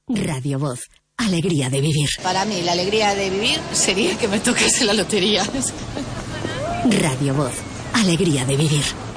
Radio Voz. Alegría de vivir. Para mí, la alegría de vivir sería que me tocase la lotería. Radio Voz. Alegría de vivir.